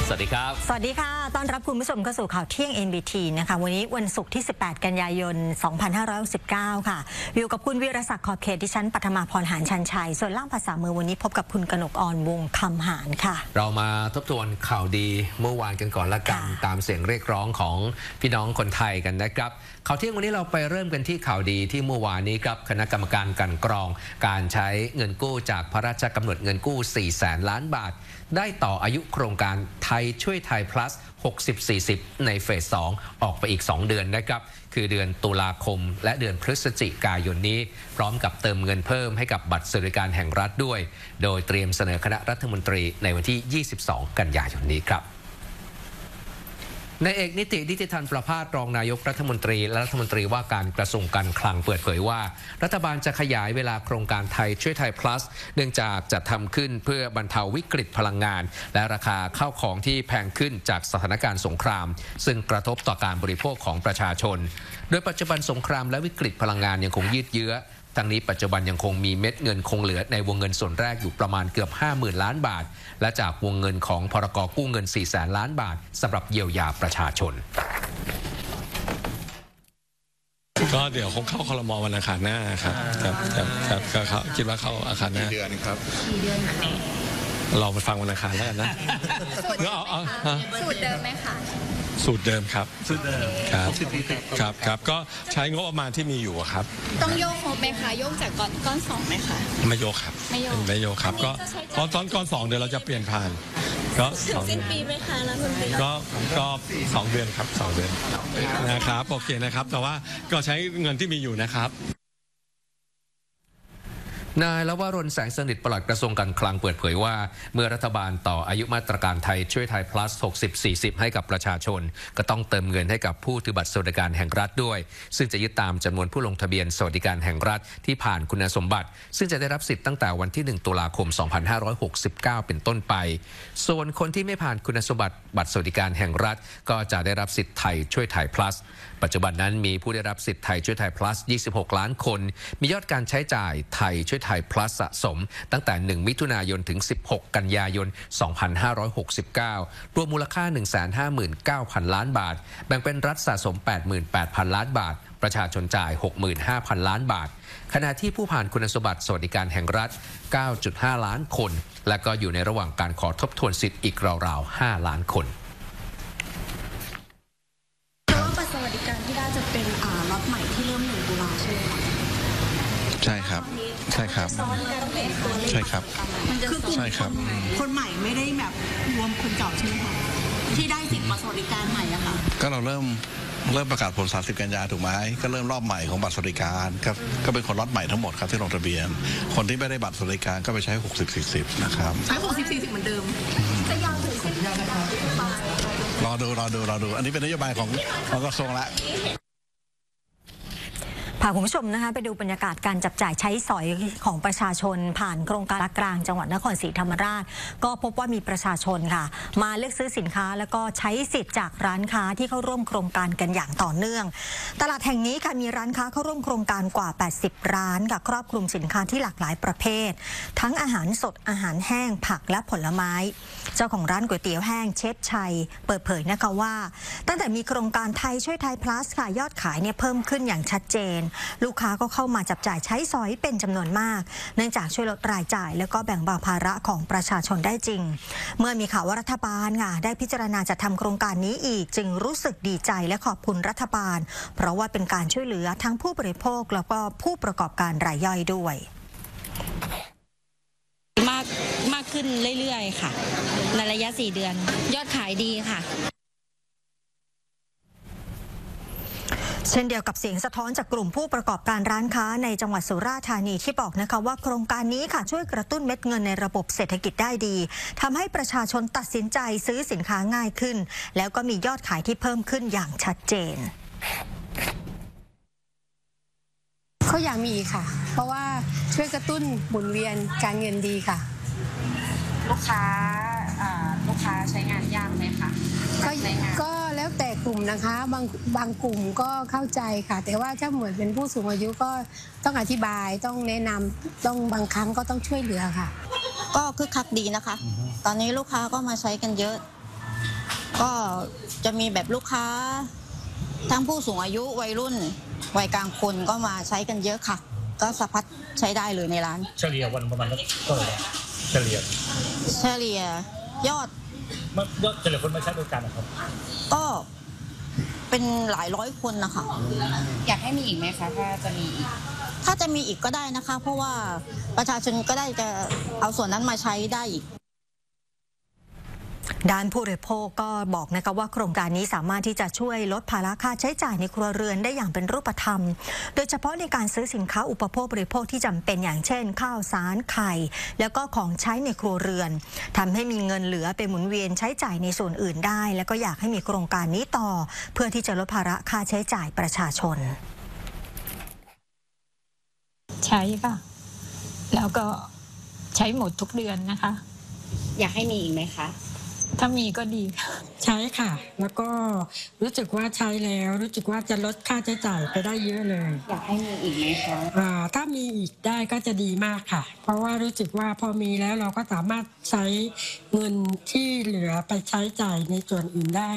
สวัสดีครับสวัสดีค่ะต้อนรับคุณผู้ชมเข้าสู่ข่าวเที่ยง NBT นะคะวันนี้วันศุกร์ที่18กันยายน2569ค่ะอยู่กับคุณวีรศักดิ์ขอบเขตดิฉันปัทมาพรหานชันชัยส่วนล่างภาษามือวันนี้พบกับคุณกนกอ่อนวงคำหานค่ะเรามาทบทวนข่าวดีเมื่อวานกันก่อนละกันตามเสียงเรียกร้องของพี่น้องคนไทยกันนะครับข่าวเที่ยงวันนี้เราไปเริ่มกันที่ข่าวดีที่เมื่อวานนี้ครับคณะกรรมการกลั่นกรองการใช้เงินกู้จากพระราชกำหนดเงินกู้400,000 ล้านบาทได้ต่ออายุโครงการไทยช่วยไทย plus 60-40 ในเฟส 2 ออกไปอีก 2 เดือนนะครับคือเดือนตุลาคมและเดือนพฤศจิกายนนี้พร้อมกับเติมเงินเพิ่มให้กับบัตรสวัสดิการแห่งรัฐด้วยโดยเตรียมเสนอคณะรัฐมนตรีในวันที่ 22 กันยายนนี้ครับนายเอกนิตินิติธันประภาสรองนายกรัฐมนตรีและรัฐมนตรีว่าการกระทรวงการคลังเปิดเผยว่ารัฐบาลจะขยายเวลาโครงการไทยช่วยไทย plus เนื่องจากจะทำขึ้นเพื่อบรรเทาวิกฤตพลังงานและราคาข้าวของที่แพงขึ้นจากสถานการณ์สงครามซึ่งกระทบต่อการบริโภคของประชาชนโดยปัจจุบันสงครามและวิกฤตพลังงานยังคงยืดเยื้อทั้งนี้ปัจจุบันยังคงมีเม็ดเงินคงเหลือในวงเงินส่วนแรกอยู่ประมาณเกือบ 50,000 ล้านบาทและจากวงเงินของพรก.กู้เงิน 400,000 ล้านบาทสำหรับเยียวยาประชาชนก็เดี๋ยวคงเข้าครม.วันอังคารหน้าครับก็คิดว่าเข้าอังคารหน้ากี่เดือนครับกี่เดือนคะเนี่ยเราไปฟังวันอังคารแล้วกันนะสูตรเดิมไหมคะสูตรเดิมครับสูตรเดิมครับก็ใช้งบประมาณที่มีอยู่ครับต้องโยกงบไหมคะโยกจากก้อน2ไหมคะไม่โยกครับไม่โยกครับก็ตอนก้อน2เดือนเราจะเปลี่ยนผ่านก็สิ้นปีไหมคะแล้วคุณปีก็2 เดือนครับ2 เดือนนะครับโอเคนะครับแต่ว่าก็ใช้เงินที่มีอยู่นะครับนายลวรน แสงสนิทปลัดกระทรวงการคลังเปิดเผยว่าเมื่อรัฐบาลต่ออายุมาตรการไทยช่วยไทย plus 60-40 ให้กับประชาชนก็ต้องเติมเงินให้กับผู้ถือบัตรสวัสดิการแห่งรัฐด้วยซึ่งจะยึดตามจำนวนผู้ลงทะเบียนสวัสดิการแห่งรัฐที่ผ่านคุณสมบัติซึ่งจะได้รับสิทธิ์ตั้งแต่วันที่1 ตุลาคม 2569 เป็นต้นไปส่วนคนที่ไม่ผ่านคุณสมบัติบัตรสวัสดิการแห่งรัฐก็จะได้รับสิทธิ์ไทยช่วยไทย plusปัจจุบันนั้นมีผู้ได้รับสิทธิ์ไทยช่วยไทย plus 26 ล้านคนมียอดการใช้จ่ายไทยช่วยไทย plus สะสมตั้งแต่1 มิถุนายนถึง16 กันยายน 2569 รวมมูลค่า 159,000 ล้านบาทแบ่งเป็นรัฐสะสม 88,000 ล้านบาทประชาชนจ่าย 65,000 ล้านบาทขณะที่ผู้ผ่านคุณสมบัติสวัสดิการแห่งรัฐ 9.5 ล้านคนและก็อยู่ในระหว่างการขอทบทวนสิทธิ์อีกราวๆ 5 ล้านคนสวัสดิการที่ได้จะเป็นล็อตใหม่ที่เริ่ม1 ตุลาใช่ไหมคะใช่ครับใช่ครับใช่ครับคือใช่ครับคนใหม่ไม่ได้แบบรวมคนเก่าใช่ไหมคะที่ได้สิทธิ์บัตรสวัสดิการใหม่อะค่ะก็เราเริ่มประกาศผล30 กันยาถูกไหมก็เริ่มรอบใหม่ของบัตรสวัสดิการก็เป็นคนล็อตใหม่ทั้งหมดครับที่ลงทะเบียนคนที่ไม่ได้บัตรสวัสดิการก็ไปใช้60-40นะครับใช้60-40เหมือนเดิมจะยาวถึงสิ้นปีรอดูอันนี้เป็นนโยบายของกระทรวงละพาคุณผู้ชมนะคะไปดูบรรยากาศการจับจ่ายใช้สอยของประชาชนผ่านโครงการกลางจังหวัดนครศรีธรรมราชก็พบว่ามีประชาชนค่ะมาเลือกซื้อสินค้าแล้วก็ใช้สิทธิ์จากร้านค้าที่เข้าร่วมโครงการกันอย่างต่อเนื่องตลาดแห่งนี้ค่ะมีร้านค้าเข้าร่วมโครงการกว่า80 ร้านค่ะครอบคลุมสินค้าที่หลากหลายประเภททั้งอาหารสดอาหารแห้งผักและผลไม้เจ้าของร้านก๋วยเตี๋ยวแห้งเชษชัยเปิดเผยนะคะว่าตั้งแต่มีโครงการไทยช่วยไทย plus ค่ะยอดขายเนี่ยเพิ่มขึ้นอย่างชัดเจนลูกค้าก็เข้ามาจับจ่ายใช้สอยเป็นจำนวนมากเนื่องจากช่วยลดรายจ่ายแล้วก็แบ่งเบาภาระของประชาชนได้จริงเมื่อมีข่าวว่ารัฐบาลค่ะได้พิจารณาจัดทำโครงการนี้อีกจึงรู้สึกดีใจและขอบคุณรัฐบาลเพราะว่าเป็นการช่วยเหลือทั้งผู้บริโภคแล้วก็ผู้ประกอบการรายย่อยด้วยมากขึ้นเรื่อยๆค่ะในระยะ4 เดือนยอดขายดีค่ะเช่นเดียวกับเสียงสะท้อนจากกลุ่มผู้ประกอบการร้านค้าในจังหวัดสุราษฎร์ธานีที่บอกนะคะว่าโครงการนี้ค่ะช่วยกระตุ้นเม็ดเงินในระบบเศรษฐกิจได้ดีทำให้ประชาชนตัดสินใจซื้อสินค้าง่ายขึ้นแล้วก็มียอดขายที่เพิ่มขึ้นอย่างชัดเจนเขาอยากมีค่ะเพราะว่าช่วยกระตุ้นหมุนเวียนการเงินดีค่ะลูกค้าใช้งานยากไหมคะก็แล้วแต่กลุ่มนะคะบางกลุ่มก็เข้าใจค่ะแต่ว่าถ้าเหมือนเป็นผู้สูงอายุก็ต้องอธิบายต้องแนะนำต้องบางครั้งก็ต้องช่วยเหลือค่ะก็คึกคักดีนะคะตอนนี้ลูกค้าก็มาใช้กันเยอะก็จะมีแบบลูกค้าทั้งผู้สูงอายุวัยรุ่นวัยกลางคนก็มาใช้กันเยอะค่ะก็สะพัดใช้ได้เลยในร้านเฉลี่ยวันประมาณเท่าไหร่เฉลี่ยยอดเฉลี่ยคนมาใช้บริการนะครับก็เป็นหลายร้อยคนนะคะอยากให้มีอีกไหมคะถ้าจะมีอีกก็ได้นะคะเพราะว่าประชาชนก็ได้จะเอาส่วนนั้นมาใช้ได้อีกด้านผู้บริโภคก็บอกนะคะว่าโครงการนี้สามารถที่จะช่วยลดภาระค่าใช้จ่ายในครัวเรือนได้อย่างเป็นรูปธรรมโดยเฉพาะในการซื้อสินค้าอุปโภคบริโภคที่จำเป็นอย่างเช่นข้าวสารไข่แล้วก็ของใช้ในครัวเรือนทำให้มีเงินเหลือไปหมุนเวียนใช้จ่ายในส่วนอื่นได้แล้วก็อยากให้มีโครงการนี้ต่อเพื่อที่จะลดภาระค่าใช้จ่ายประชาชนใช้ค่ะแล้วก็ใช้หมดทุกเดือนนะคะอยากให้มีอีกไหมคะถ้ามีก็ดีใช้ค่ะแล้วก็รู้สึกว่าใช้แล้วรู้สึกว่าจะลดค่าใช้จ่ายไปได้เยอะเลยอยากให้มีอีกไหมคะถ้ามีอีกได้ก็จะดีมากค่ะเพราะว่ารู้สึกว่าพอมีแล้วเราก็สามารถใช้เงินที่เหลือไปใช้จ่ายในส่วนอื่นได้